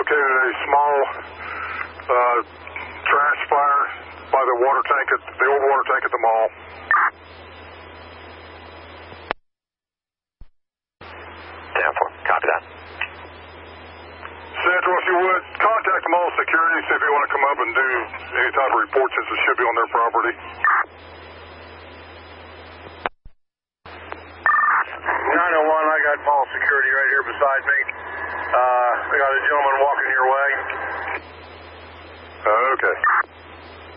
located a small trash fire by the water tank the old water tank at the mall. 10-4, copy that. Central, if you would, contact the mall security, see if you want to come up and do any type of report since it should be on their property. 901, I got mall security right here beside me. I got a gentleman walking your way. Okay.